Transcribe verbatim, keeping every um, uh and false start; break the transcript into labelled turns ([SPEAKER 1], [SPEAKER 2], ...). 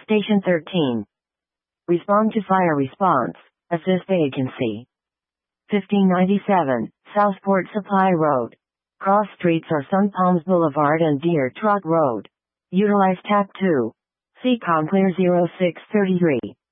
[SPEAKER 1] Station thirteen. Respond to fire response. Assist agency. fifteen ninety-seven, Southport Supply Road. Cross streets are Sun Palms Boulevard and Deer Truck Road. Utilize T A C two. C COM Clear zero six three three.